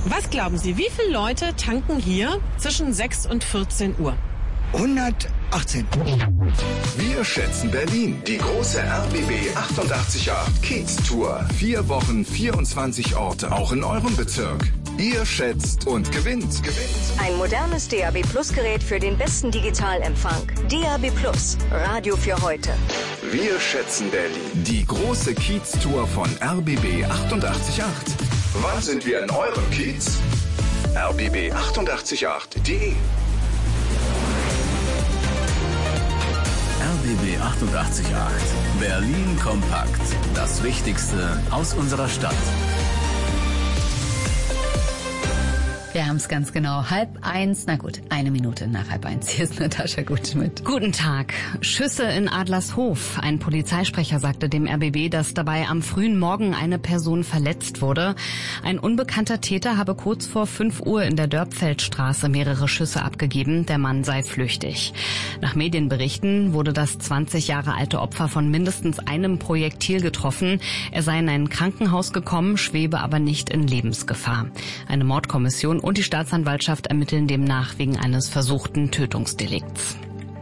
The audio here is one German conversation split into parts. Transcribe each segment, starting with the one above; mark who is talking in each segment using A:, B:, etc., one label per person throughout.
A: Was glauben Sie, wie viele Leute tanken hier zwischen 6 und 14 Uhr?
B: 118.
C: Wir schätzen Berlin. Die große RBB 888 Kiez Tour. 4 Wochen, 24 Orte, auch in eurem Bezirk. Ihr schätzt und gewinnt.
D: Ein modernes DAB Plus Gerät für den besten Digitalempfang. DAB Plus, Radio für heute.
C: Wir schätzen Berlin. Die große Kiez Tour von RBB 888. Wann sind wir in eurem Kiez? rbb888.de
E: RBB 888. Berlin kompakt. Das Wichtigste aus unserer Stadt.
F: Wir haben es ganz genau. 12:30. Na gut, 1 Minute nach 12:30. Hier ist Natascha Gutschmidt. Guten Tag. Schüsse in Adlershof. Ein Polizeisprecher sagte dem RBB, dass dabei am frühen Morgen eine Person verletzt wurde. Ein unbekannter Täter habe kurz vor 5 Uhr in der Dörpfeldstraße mehrere Schüsse abgegeben. Der Mann sei flüchtig. Nach Medienberichten wurde das 20 Jahre alte Opfer von mindestens einem Projektil getroffen. Er sei in ein Krankenhaus gekommen, schwebe aber nicht in Lebensgefahr. Eine Mordkommission und die Staatsanwaltschaft ermitteln demnach wegen eines versuchten Tötungsdelikts.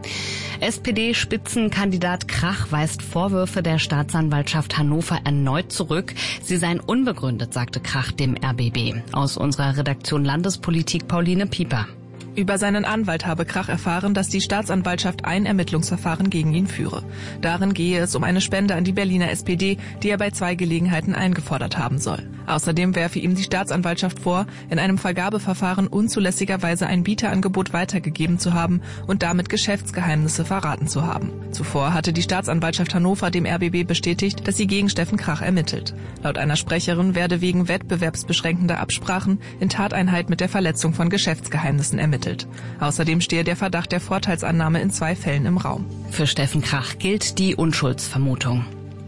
F: SPD-Spitzenkandidat Krach weist Vorwürfe der Staatsanwaltschaft Hannover erneut zurück. Sie seien unbegründet, sagte Krach dem RBB. Aus unserer Redaktion Landespolitik Pauline Pieper.
G: Über seinen Anwalt habe Krach erfahren, dass die Staatsanwaltschaft ein Ermittlungsverfahren gegen ihn führe. Darin gehe es um eine Spende an die Berliner SPD, die er bei 2 Gelegenheiten eingefordert haben soll. Außerdem werfe ihm die Staatsanwaltschaft vor, in einem Vergabeverfahren unzulässigerweise ein Bieterangebot weitergegeben zu haben und damit Geschäftsgeheimnisse verraten zu haben. Zuvor hatte die Staatsanwaltschaft Hannover dem RBB bestätigt, dass sie gegen Steffen Krach ermittelt. Laut einer Sprecherin werde wegen wettbewerbsbeschränkender Absprachen in Tateinheit mit der Verletzung von Geschäftsgeheimnissen ermittelt. Außerdem stehe der Verdacht der Vorteilsannahme in 2 Fällen im Raum.
F: Für Steffen Krach gilt die Unschuldsvermutung.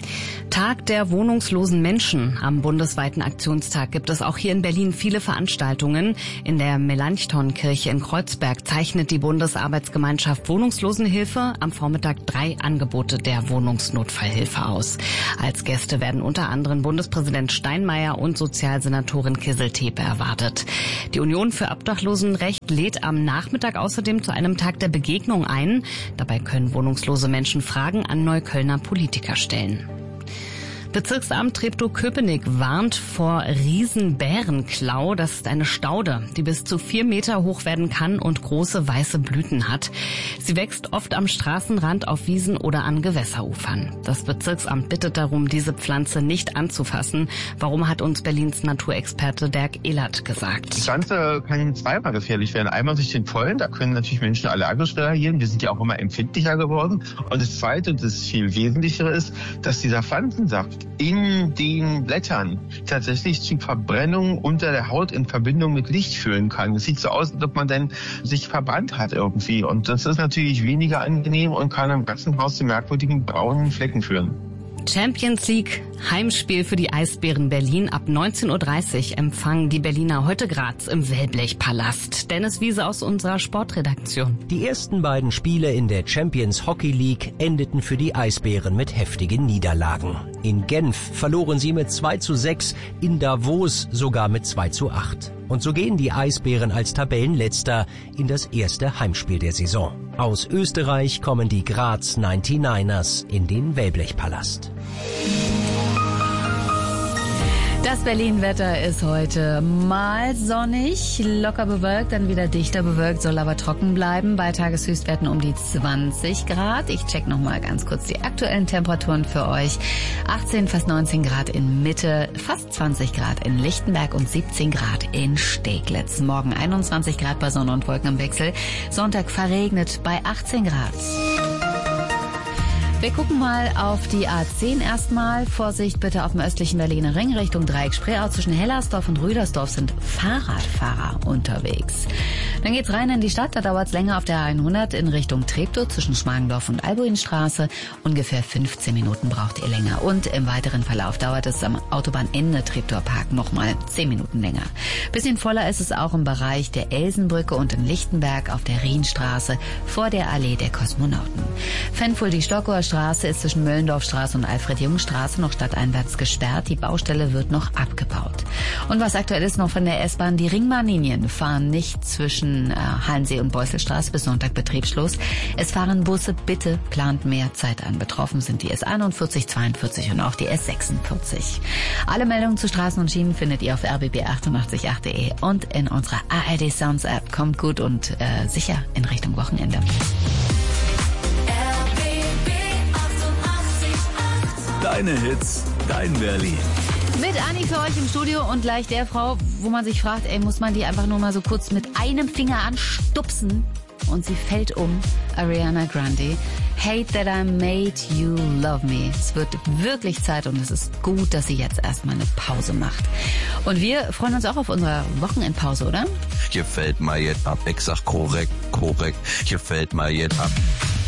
F: Tag der wohnungslosen Menschen. Am bundesweiten Aktionstag gibt es auch hier in Berlin viele Veranstaltungen. In der Melanchthon-Kirche in Kreuzberg zeichnet die Bundesarbeitsgemeinschaft Wohnungslosenhilfe am Vormittag 3 Angebote der Wohnungsnotfallhilfe aus. Als Gäste werden unter anderem Bundespräsident Steinmeier und Sozialsenatorin Kisseltepe erwartet. Die Union für Obdachlosenrecht lädt am Nachmittag außerdem zu einem Tag der Begegnung ein. Dabei können wohnungslose Menschen Fragen an Neuköllner Politiker stellen. Bezirksamt Treptow-Köpenick warnt vor Riesenbärenklau. Das ist eine Staude, die bis zu 4 Meter hoch werden kann und große weiße Blüten hat. Sie wächst oft am Straßenrand, auf Wiesen oder an Gewässerufern. Das Bezirksamt bittet darum, diese Pflanze nicht anzufassen. Warum, hat uns Berlins Naturexperte Dirk Ehlert gesagt.
H: Die Pflanze kann zweimal gefährlich werden. Einmal durch den Pollen, da können natürlich Menschen allergisch reagieren. Wir sind ja auch immer empfindlicher geworden. Und das Zweite, und das viel Wesentlichere ist, dass dieser Pflanzensaft in den Blättern tatsächlich zu Verbrennung unter der Haut in Verbindung mit Licht führen kann. Es sieht so aus, als ob man dann sich verbrannt hat irgendwie. Und das ist natürlich weniger angenehm und kann im ganzen Haus zu merkwürdigen braunen Flecken führen.
F: Champions League Heimspiel für die Eisbären Berlin. Ab 19:30 Uhr empfangen die Berliner heute Graz im Wellblechpalast. Dennis Wiese aus unserer Sportredaktion.
I: Die ersten beiden Spiele in der Champions Hockey League endeten für die Eisbären mit heftigen Niederlagen. In Genf verloren sie mit 2:6, in Davos sogar mit 2:8. Und so gehen die Eisbären als Tabellenletzter in das erste Heimspiel der Saison. Aus Österreich kommen die Graz 99ers in den Wellblechpalast.
F: Das Berlin-Wetter ist heute mal sonnig, locker bewölkt, dann wieder dichter bewölkt, soll aber trocken bleiben. Bei Tageshöchstwerten um die 20 Grad. Ich check nochmal ganz kurz die aktuellen Temperaturen für euch. 18, fast 19 Grad in Mitte, fast 20 Grad in Lichtenberg und 17 Grad in Steglitz. Morgen 21 Grad bei Sonne und Wolken im Wechsel. Sonntag verregnet bei 18 Grad. Wir gucken mal auf die A10 erstmal. Vorsicht bitte auf dem östlichen Berliner Ring Richtung Dreieck-Spreeau. Zwischen Hellersdorf und Rüdersdorf sind Fahrradfahrer unterwegs. Dann geht's rein in die Stadt. Da dauert's länger auf der A100 in Richtung Treptow zwischen Schmargendorf und Albuinstraße. Ungefähr 15 Minuten braucht ihr länger. Und im weiteren Verlauf dauert es am Autobahnende Treptower Park nochmal 10 Minuten länger. Bisschen voller ist es auch im Bereich der Elsenbrücke und in Lichtenberg auf der Rienstraße vor der Allee der Kosmonauten. Fenful-die-Stockower Straße ist zwischen Möllendorfstraße und Alfred-Jung-Straße noch stadteinwärts gesperrt. Die Baustelle wird noch abgebaut. Und was aktuell ist noch von der S-Bahn, die Ringbahnlinien fahren nicht zwischen Halensee und Beuselstraße bis Sonntag betriebslos. Es fahren Busse, bitte plant mehr Zeit an. Betroffen sind die S41, 42 und auch die S46. Alle Meldungen zu Straßen und Schienen findet ihr auf rbb888.de und in unserer ARD Sounds App. Kommt gut und sicher in Richtung Wochenende.
E: Deine Hits, dein Berlin.
F: Mit Anni für euch im Studio und gleich der Frau, wo man sich fragt, muss man die einfach nur mal so kurz mit einem Finger anstupsen und sie fällt um. Ariana Grande. Hate that I made you love me. Es wird wirklich Zeit und es ist gut, dass sie jetzt erstmal eine Pause macht. Und wir freuen uns auch auf unsere Wochenendpause, oder?
J: Hier fällt mal jetzt ab. Ich sag korrekt. Hier fällt mal jetzt ab.